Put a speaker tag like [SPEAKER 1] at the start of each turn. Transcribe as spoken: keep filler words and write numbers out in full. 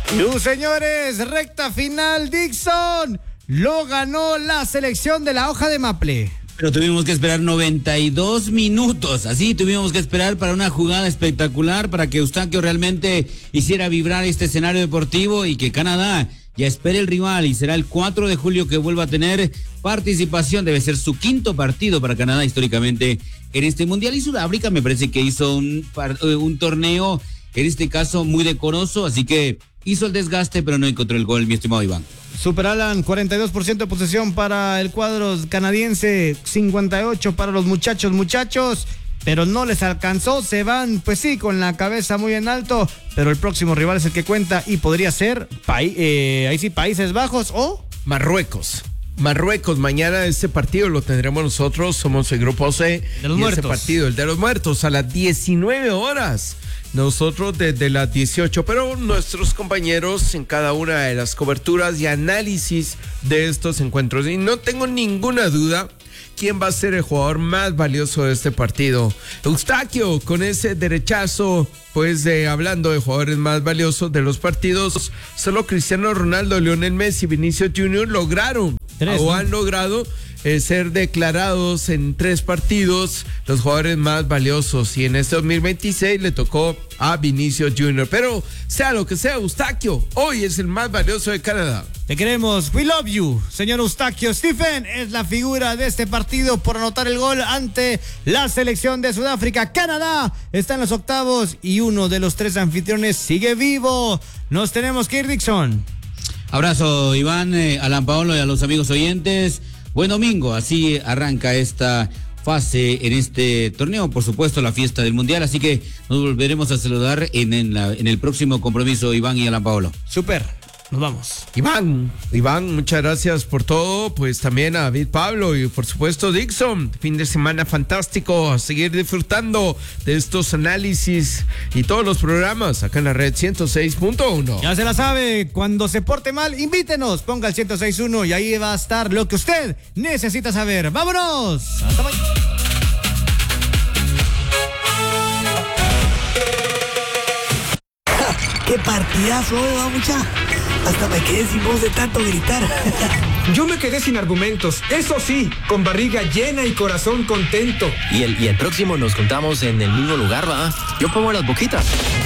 [SPEAKER 1] Y señores, recta final, Dixon. Lo ganó la selección de la hoja de Maple.
[SPEAKER 2] Pero tuvimos que esperar noventa y dos minutos, así tuvimos que esperar para una jugada espectacular, para que Eustaquio realmente hiciera vibrar este escenario deportivo y que Canadá ya espere el rival, y será el cuatro de julio que vuelva a tener participación. Debe ser su quinto partido para Canadá históricamente en este mundial. Y Sudáfrica me parece que hizo un, un torneo, en este caso muy decoroso, así que hizo el desgaste, pero no encontró el gol, mi estimado Iván.
[SPEAKER 1] Super Alan, cuarenta y dos por ciento de posesión para el cuadro canadiense, cincuenta y ocho por ciento para los muchachos, muchachos, pero no les alcanzó, se van, pues sí, con la cabeza muy en alto, pero el próximo rival es el que cuenta y podría ser, eh, ahí sí, Países Bajos o
[SPEAKER 3] Marruecos. Marruecos, mañana este partido lo tendremos nosotros, somos el grupo C
[SPEAKER 1] de los
[SPEAKER 3] y
[SPEAKER 1] muertos.
[SPEAKER 3] Este partido, el de los muertos, a las diecinueve horas. Nosotros desde las dieciocho, pero nuestros compañeros en cada una de las coberturas y análisis de estos encuentros. Y no tengo ninguna duda quién va a ser el jugador más valioso de este partido. Eustaquio, con ese derechazo, pues eh, hablando de jugadores más valiosos de los partidos, solo Cristiano Ronaldo, Lionel Messi, Vinicius Junior lograron Tres, o ¿no? han logrado Eh, ser declarados en tres partidos los jugadores más valiosos, y en este dos mil veintiséis le tocó a Vinicius Junior Pero sea lo que sea, Eustaquio hoy es el más valioso de Canadá.
[SPEAKER 1] Te queremos, we love you, señor Eustaquio. Stephen es la figura de este partido por anotar el gol ante la selección de Sudáfrica. Canadá está en los octavos y uno de los tres anfitriones sigue vivo. Nos tenemos que ir, Dixon.
[SPEAKER 2] Abrazo, Iván, eh, Alan Paolo y a los amigos oyentes. Buen domingo, así arranca esta fase en este torneo, por supuesto la fiesta del Mundial, así que nos volveremos a saludar en, en, la, en el próximo compromiso, Iván y Alan Paolo.
[SPEAKER 1] Super, nos vamos.
[SPEAKER 3] Iván, Iván, muchas gracias por todo, pues también a David Pablo y por supuesto Dixon, fin de semana fantástico, a seguir disfrutando de estos análisis y todos los programas acá en la red ciento seis punto uno.
[SPEAKER 1] Ya se la sabe, cuando se porte mal, invítenos, ponga el ciento seis punto uno y ahí va a estar lo que usted necesita saber. ¡Vámonos! ¡Hasta mañana!
[SPEAKER 4] ¡Qué partidazo, eh, mucha! Hasta me quedé sin voz de tanto gritar.
[SPEAKER 5] Yo me quedé sin argumentos, eso sí, con barriga llena y corazón contento.
[SPEAKER 6] Y el, y el próximo nos juntamos en el mismo lugar, ¿va? Yo pongo las boquitas.